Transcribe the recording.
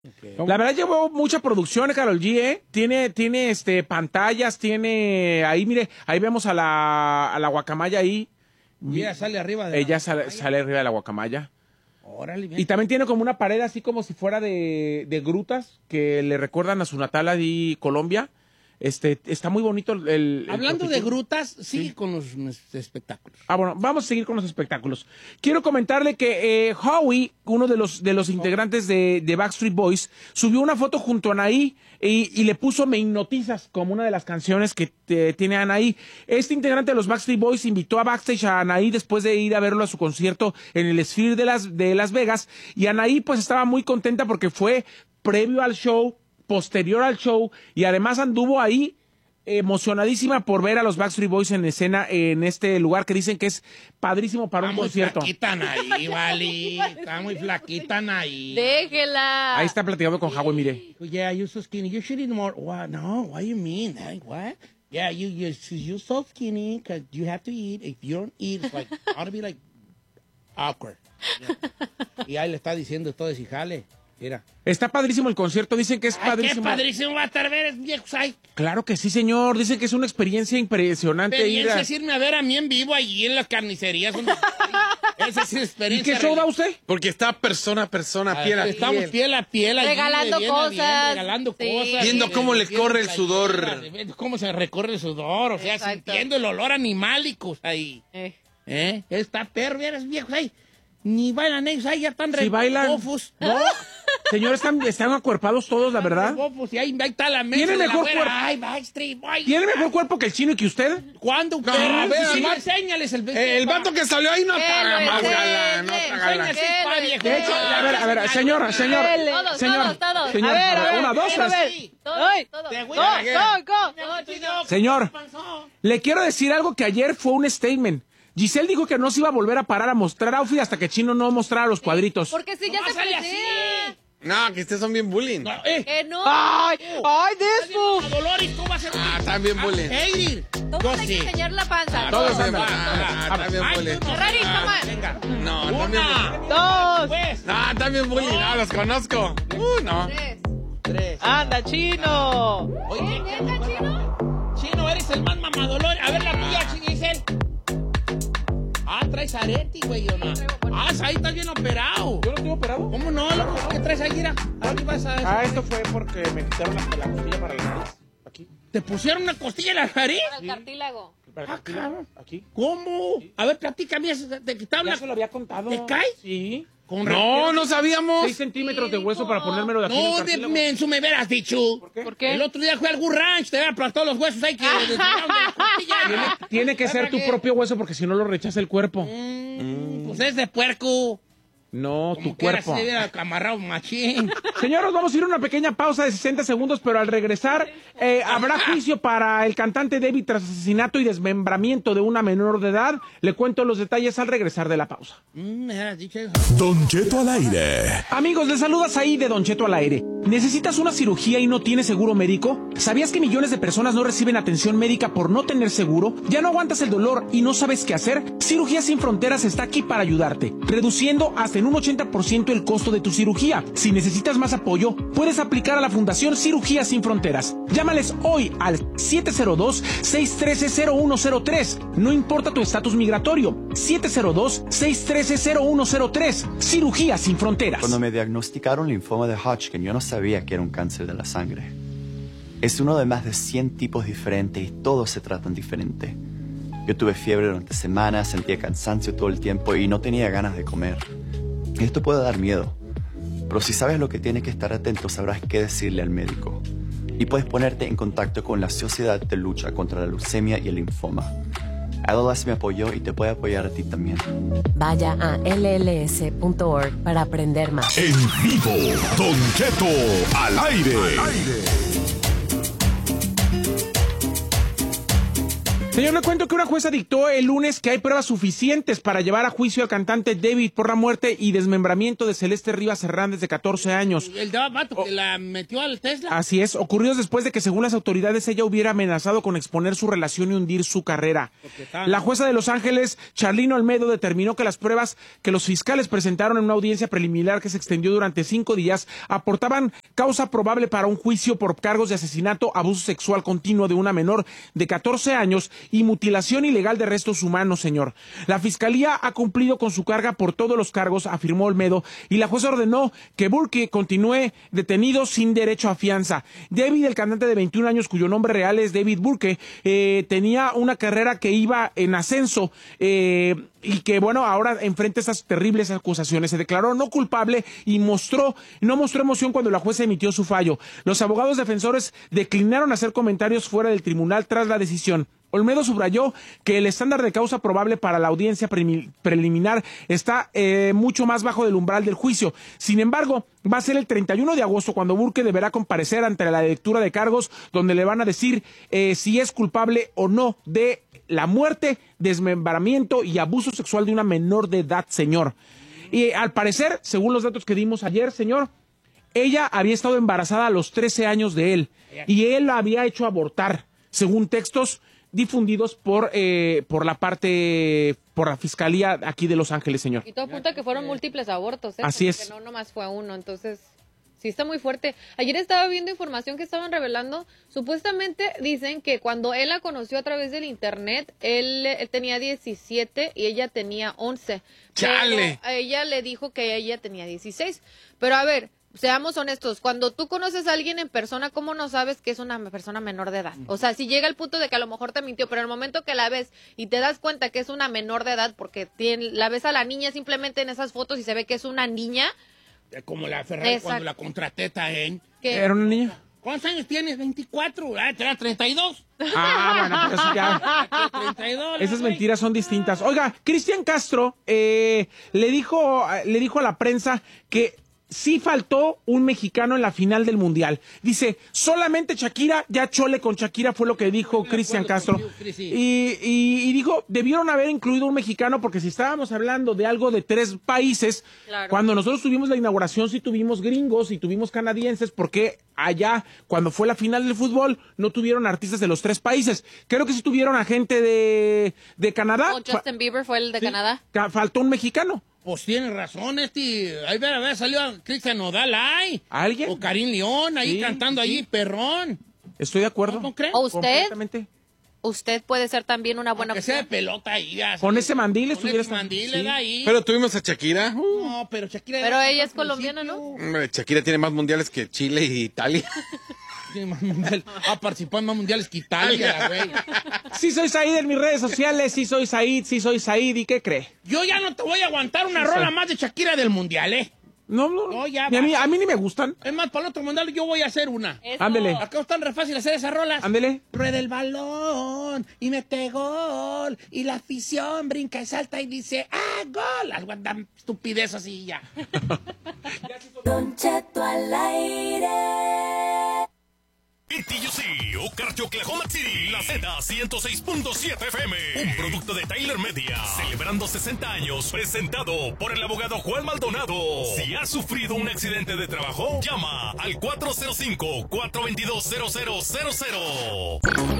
Okay. La verdad llevó mucha producción Karol G, ¿eh? Tiene pantallas, tiene... Ahí, mire, ahí vemos a la guacamaya ahí. Y ella sale arriba de Ella sale arriba de la guacamaya. Órale, bien. Y también tiene como una pared así como si fuera de grutas que le recuerdan a su natal ahí, Colombia. Está muy bonito el Hablando de proyecto. grutas, sigue con los espectáculos. Bueno, vamos a seguir con los espectáculos. Quiero comentarle que Howie, uno de los integrantes de Backstreet Boys, subió una foto junto a Anaí y le puso Me Hipnotizas como una de las canciones que tiene Anaí. Este integrante de los Backstreet Boys invitó a backstage a Anaí después de ir a verlo a su concierto en el Sphere de Las Vegas, y Anaí pues estaba muy contenta porque fue previo al show, posterior al show, y además anduvo ahí emocionadísima por ver a los Backstreet Boys en escena en este lugar que dicen que es padrísimo para un concierto. Está muy flaquita ahí, vale. Está muy flaquita ahí. Déjela. Ahí está platicando con Howie, mire. Yeah, you're so skinny. You should eat more. What? No, what do you mean? What? Yeah, you're so skinny because you have to eat. If you don't eat, it's like, ought to be like awkward. Yeah. Y ahí le está diciendo todo ese jale. Mira. Está padrísimo el concierto, dicen que es padrísimo. Qué padrísimo va a estar ver viejos ahí. Claro que sí, señor. Dicen que es una experiencia impresionante. Experiencia es irme a ver a mí en vivo allí en las carnicerías. Esa es experiencia. ¿Y qué show da usted? Porque está persona a persona, piel a piel. Estamos piel a piel allí. Regalando cosas. Regalando Sí. cosas. Viendo cómo le corre el sudor. Viendo cómo se recorre el sudor. O sea, Exacto. sintiendo el olor animálicos ahí. Está perro, eres viejo ahí. Ni bailan ellos ahí, ya están Sí bailan. bofos. No, señor, están acuerpado todos, la verdad. Bofos, y ahí está la mesa. Tiene de la mejor güera. cuerpo. Ay, Backstreet Boys. ¿Tiene mejor cuerpo que el chino y que usted? ¿Cuándo? No, Pero, vea, sí, Matt. enséñales el El vato que salió ahí no Que paga lo más enseñe. galán, no paga galán. Enséñase, pa, viejo. De hecho, a ver, señor. Todos. Señor, A ver, una, dos, a ver. tres. Todos. Te voy Go, a- go. Señor, le quiero decir algo que ayer fue un statement. Giselle dijo que no se iba a volver a parar a mostrar outfit hasta que Chino no mostrara los cuadritos. Porque si ya ¿Cómo se sale presea. así? No, que ustedes son bien bullying. No, Que no. Ay, Despo. A Dolores, ¿cómo va a ser? están bien bullying. Heidir. Todos hay que enseñar la panza. Todos se andan. va. Están bien bullying. Ferrari, toma. Venga. No, están bien bullying. Una. Dos. Pues. No, están bien bullying. No, los conozco. No. 3. 3. Anda, chino. Oye, ¿Neta, Chino? Chino, eres el más mamadolor. A ver la tuya, Giselle. Traes arete, güey, ¿o no? Ahí estás bien operado. ¿Yo no estoy operado? ¿Cómo no, loco? ¿Qué traes ahí, mira? ¿Dónde vas a...? Esto fue porque me quitaron la costilla para la nariz. Aquí. ¿Te pusieron una costilla en la nariz? Para el cartílago. Claro. Aquí. ¿Cómo? A ver, platícame, ¿te quitaron Ya la... se lo había contado. ¿Te caes? Sí. Con No, no sabíamos. 6 centímetros de hueso para ponérmelo de aquí en el No, de cartílago. menso me hubieras dicho. ¿Por qué? El otro día fui al Good Ranch, te había aplastado los huesos ahí que... Tiene que ser tu propio hueso porque si no lo rechaza el cuerpo. Pues es de puerco. No, Como tu que era cuerpo. así, era amarrado machín. Señores, vamos a ir a una pequeña pausa de 60 segundos, pero al regresar habrá juicio para el cantante David tras asesinato y desmembramiento de una menor de edad. Le cuento los detalles al regresar de la pausa. Me hubieras dicho eso. Don Cheto al aire. Amigos, les saludas ahí de Don Cheto al aire. ¿Necesitas una cirugía y no tienes seguro médico? ¿Sabías que millones de personas no reciben atención médica por no tener seguro? ¿Ya no aguantas el dolor y no sabes qué hacer? Cirugía Sin Fronteras está aquí para ayudarte, reduciendo hasta en un 80% el costo de tu cirugía. Si necesitas más apoyo, puedes aplicar a la Fundación Cirugía Sin Fronteras. Llámales hoy al 702-613-0103. No importa tu estatus migratorio. 702-613-0103. Cirugía Sin Fronteras. Cuando me diagnosticaron linfoma de Hodgkin, yo no sabía que era un cáncer de la sangre. Es uno de más de 100 tipos diferentes y todos se tratan diferente. Yo tuve fiebre durante semanas, sentía cansancio todo el tiempo y no tenía ganas de comer. Esto puede dar miedo, pero si sabes lo que tienes que estar atento, sabrás qué decirle al médico. Y puedes ponerte en contacto con la Sociedad de Lucha contra la Leucemia y el Linfoma. ALS me apoyó y te puede apoyar a ti también. Vaya a lls.org para aprender más. En vivo, Don Cheto al aire. Señor, le cuento que una jueza dictó el lunes que hay pruebas suficientes para llevar a juicio al cantante David por la muerte y desmembramiento de Celeste Rivas Hernández, de 14 años. El vato que la metió al Tesla. Así es, ocurridos después de que, según las autoridades, ella hubiera amenazado con exponer su relación y hundir su carrera. La jueza de Los Ángeles, Charlene Olmedo, determinó que las pruebas que los fiscales presentaron en una audiencia preliminar que se extendió durante 5 días aportaban causa probable para un juicio por cargos de asesinato, abuso sexual continuo de una menor de 14 años y mutilación ilegal de restos humanos, señor. La fiscalía ha cumplido con su carga por todos los cargos, afirmó Olmedo, y la jueza ordenó que Burke continúe detenido sin derecho a fianza. David, el cantante de 21 años, cuyo nombre real es David Burke, tenía una carrera que iba en ascenso, y que, bueno, ahora enfrenta estas terribles acusaciones. Se declaró no culpable y no mostró emoción cuando la jueza emitió su fallo. Los abogados defensores declinaron hacer comentarios fuera del tribunal tras la decisión. Olmedo subrayó que el estándar de causa probable para la audiencia preliminar está mucho más bajo del umbral del juicio. Sin embargo, va a ser el 31 de agosto cuando Burke deberá comparecer ante la lectura de cargos, donde le van a decir si es culpable o no de la muerte, desmembramiento y abuso sexual de una menor de edad, señor. Y al parecer, según los datos que dimos ayer, señor, ella había estado embarazada a los 13 años de él y él la había hecho abortar, según textos difundidos por la Fiscalía aquí de Los Ángeles, señor. Y todo apunta que fueron múltiples abortos, ¿eh? Así es. Que no nomás fue uno, entonces sí está muy fuerte. Ayer estaba viendo información que estaban revelando, supuestamente dicen que cuando él la conoció a través del internet, él tenía 17 y ella tenía 11. ¡Chale! Pero ella le dijo que ella tenía 16. Pero a ver, seamos honestos, cuando tú conoces a alguien en persona, ¿cómo no sabes que es una persona menor de edad? O sea, si llega el punto de que a lo mejor te mintió, pero en el momento que la ves y te das cuenta que es una menor de edad, porque la ves a la niña simplemente en esas fotos y se ve que es una niña. Como la Ferrari cuando la contraté también. ¿Era una niña? ¿Cuántos años tienes? 24. ¿Era 32? Bueno, pero eso ya. 32. Esas mentiras son distintas. Oiga, Cristian Castro le dijo a la prensa que sí faltó un mexicano en la final del Mundial. Dice, solamente Shakira, ya chole con Shakira, fue lo que dijo Cristian Castro. Y dijo, debieron haber incluido un mexicano, porque si estábamos hablando de algo de 3 países, claro. Cuando nosotros tuvimos la inauguración sí tuvimos gringos y tuvimos canadienses, porque allá, cuando fue la final del fútbol, no tuvieron artistas de los 3 países. Creo que sí tuvieron a gente de Canadá. Justin Bieber fue el de Canadá. Faltó un mexicano. Pues tiene razón, ahí salió Cristian Nodal ahí. ¿Alguien? O Karim León ahí cantando ahí, perrón. Estoy de acuerdo. ¿No crees? ¿O usted puede ser también una buena opción? Que sea de pelota ahí. Con ese mandil estuviera. Ahí. Pero tuvimos a Shakira. No, pero Shakira. Pero ella es colombiana, ¿no? Shakira tiene más mundiales que Chile y Italia. Participó en más mundiales que Italia, güey. Sí soy Said en mis redes sociales, sí soy Said, ¿y qué cree? Yo ya no te voy a aguantar una rola más de Shakira del mundial, ¿eh? No, ya a mí ni me gustan. Es más, para el otro mundial yo voy a hacer una. Ándele. Acá es tan re fácil hacer esas rolas. Ándele. Rueda el balón y mete gol y la afición brinca y salta y dice ¡ah, gol! Algo tan estupidez así ya. Don Cheto al aire. BTUC, Okarche, Oklahoma City, la Z106.7 FM, un producto de Tyler Media, celebrando 60 años, presentado por el abogado Juan Maldonado. Si has sufrido un accidente de trabajo, llama al 405-422-0000.